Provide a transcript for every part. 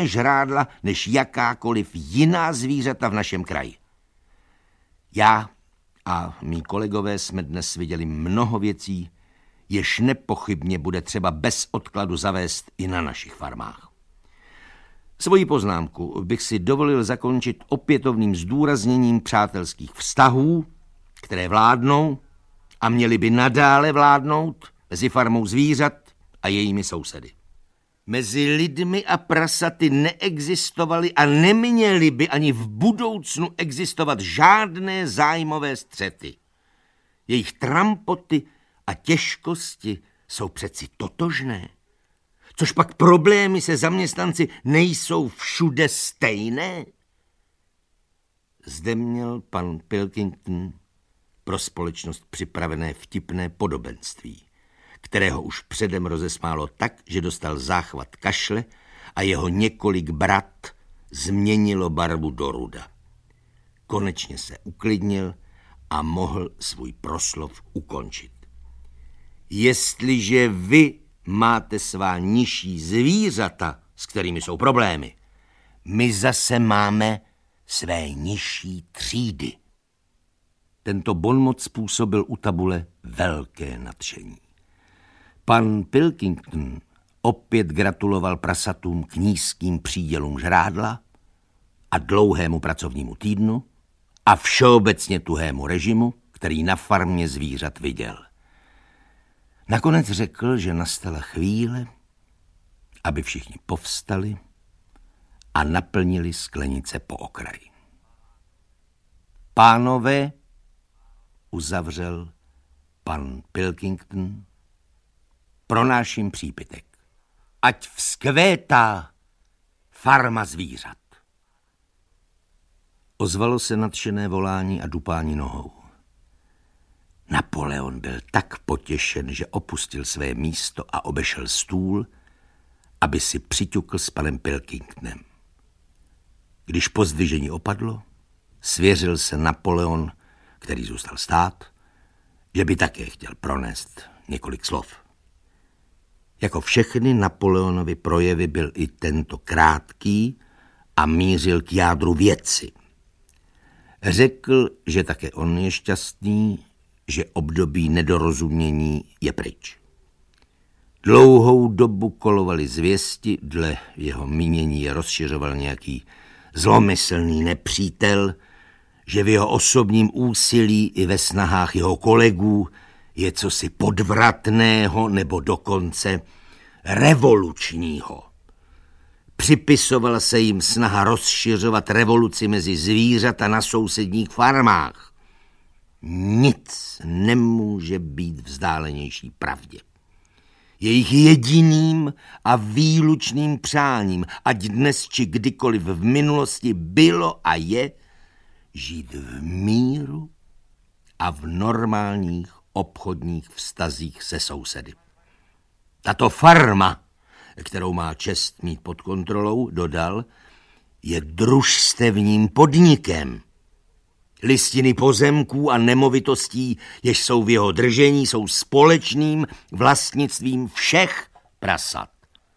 žrádla než jakákoliv jiná zvířata v našem kraji. Já a mý kolegové jsme dnes viděli mnoho věcí, jež nepochybně bude třeba bez odkladu zavést i na našich farmách. Svoji poznámku bych si dovolil zakončit opětovným zdůrazněním přátelských vztahů, které vládnou a měly by nadále vládnout mezi farmou zvířat a jejími sousedy. Mezi lidmi a prasaty neexistovaly a neměly by ani v budoucnu existovat žádné zájmové střety. Jejich trampoty a těžkosti jsou přeci totožné. Což pak problémy se zaměstnanci nejsou všude stejné? Zde měl pan Pilkington pro společnost připravené vtipné podobenství, kterého už předem rozesmálo tak, že dostal záchvat kašle a jeho několik brat změnilo barvu do ruda. Konečně se uklidnil a mohl svůj proslov ukončit. Jestliže vy máte svá nižší zvířata, s kterými jsou problémy, my zase máme své nižší třídy. Tento bonmot způsobil u tabule velké nadšení. Pan Pilkington opět gratuloval prasatům k nízkým přídělům žrádla a dlouhému pracovnímu týdnu a všeobecně tuhému režimu, který na farmě zvířat viděl. Nakonec řekl, že nastala chvíle, aby všichni povstali a naplnili sklenice po okraji. Pánové, uzavřel pan Pilkington, pronáším přípitek. Ať vzkvétá farma zvířat. Ozvalo se nadšené volání a dupání nohou. Napoleon byl tak potěšen, že opustil své místo a obešel stůl, aby si přiťukl s panem Pilkingtonem. Když pozdvižení opadlo, svěřil se Napoleon, který zůstal stát, že by také chtěl pronést několik slov. Jako všechny Napoleonovy projevy byl i tento krátký a mířil k jádru věci. Řekl, že také on je šťastný, že období nedorozumění je pryč. Dlouhou dobu kolovaly zvěsti, dle jeho mínění je rozšiřoval nějaký zlomyslný nepřítel, že v jeho osobním úsilí i ve snahách jeho kolegů je cosi podvratného nebo dokonce revolučního. Připisovala se jim snaha rozšiřovat revoluci mezi zvířata na sousedních farmách. Nic nemůže být vzdálenější pravdě. Jejich jediným a výlučným přáním, ať dnes či kdykoliv v minulosti bylo a je, žít v míru a v normálních obchodních vztazích se sousedy. Tato farma, kterou má čest mít pod kontrolou, dodal, je družstevním podnikem. Listiny pozemků a nemovitostí, jež jsou v jeho držení, jsou společným vlastnictvím všech prasat.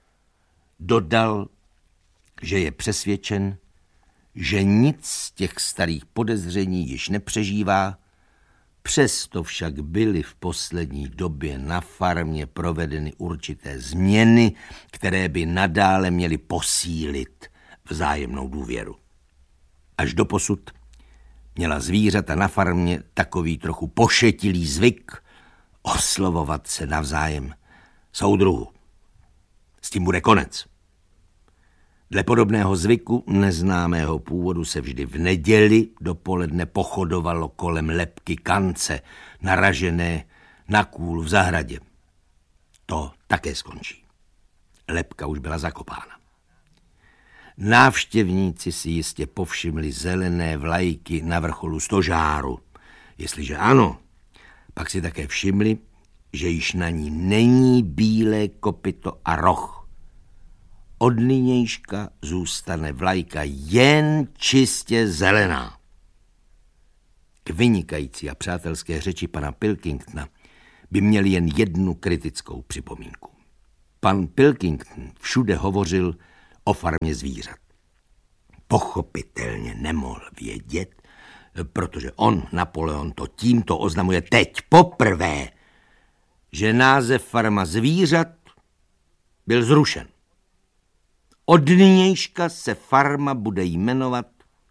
Dodal, že je přesvědčen, že nic z těch starých podezření již nepřežívá, přesto však byly v poslední době na farmě provedeny určité změny, které by nadále měly posílit vzájemnou důvěru. Až doposud měla zvířata na farmě takový trochu pošetilý zvyk oslovovat se navzájem soudruhu. S tím bude konec. Dle podobného zvyku neznámého původu se vždy v neděli dopoledne pochodovalo kolem lebky kance, naražené na kůl v zahradě. To také skončí. Lebka už byla zakopána. Návštěvníci si jistě povšimli zelené vlajky na vrcholu stožáru. Jestliže ano, pak si také všimli, že již na ní není bílé kopyto a roh. Od nynějška zůstane vlajka jen čistě zelená. K vynikající a přátelské řeči pana Pilkingtona by měl jen jednu kritickou připomínku. Pan Pilkington všude hovořil o farmě zvířat. Pochopitelně nemohl vědět, protože on, Napoleon, to tímto oznamuje teď poprvé, že název farma zvířat byl zrušen. Od nynějška se farma bude jmenovat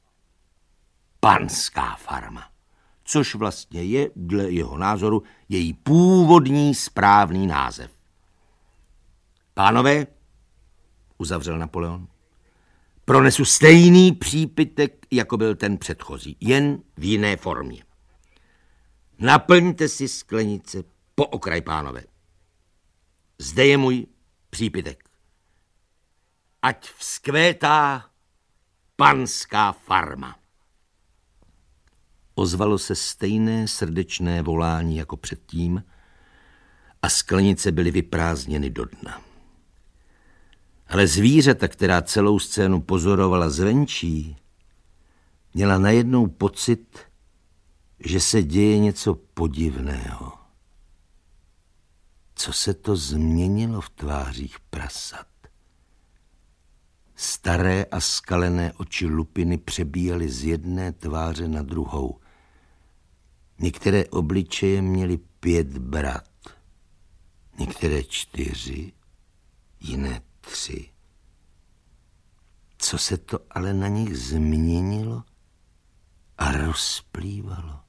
Panská farma, což vlastně je, dle jeho názoru, její původní správný název. Pánové, uzavřel Napoleon, pronesu stejný přípitek, jako byl ten předchozí, jen v jiné formě. Naplňte si sklenice po okraj, pánové. Zde je můj přípitek. Ať vzkvétá Panská farma. Ozvalo se stejné srdečné volání jako předtím a sklenice byly vyprázdněny do dna. Ale zvířata, která celou scénu pozorovala zvenčí, měla najednou pocit, že se děje něco podivného. Co se to změnilo v tvářích prasat? Staré a skalené oči lupiny přebíjaly z jedné tváře na druhou. Některé obličeje měly 5 brat, některé 4, jiné 3. Co se to ale na nich změnilo a rozplývalo?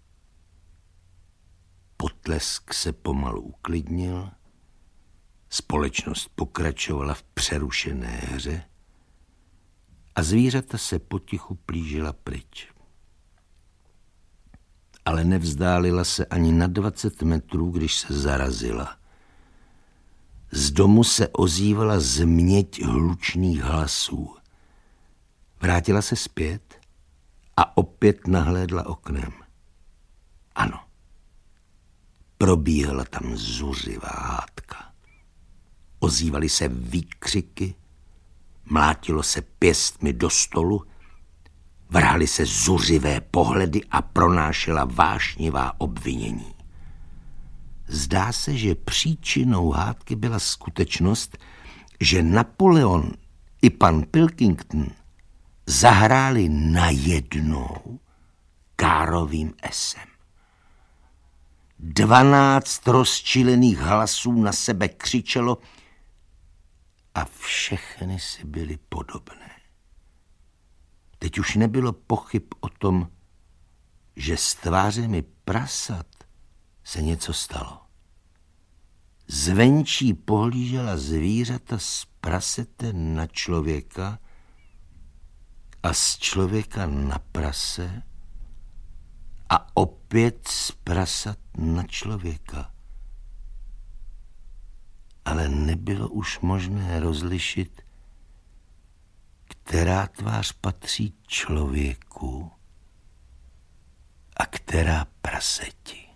Potlesk se pomalu uklidnil, společnost pokračovala v přerušené hře a zvířata se potichu plížila pryč. Ale nevzdálila se ani na 20 metrů, když se zarazila. Z domu se ozývala změť hlučných hlasů. Vrátila se zpět a opět nahlédla oknem. Ano, probíhala tam zuřivá hádka. Ozývaly se výkřiky, mlátilo se pěstmi do stolu, vrhaly se zuřivé pohledy a pronášela vášnivá obvinění. Zdá se, že příčinou hádky byla skutečnost, že Napoleon i pan Pilkington zahráli najednou károvým esem. 12 rozčilených hlasů na sebe křičelo a všechny si byly podobné. Teď už nebylo pochyb o tom, že s tvářemi prasat se něco stalo. Zvenčí pohlížela zvířata z prasete na člověka a z člověka na prase a opět z prasat na člověka. Ale nebylo už možné rozlišit, která tvář patří člověku a která praseti.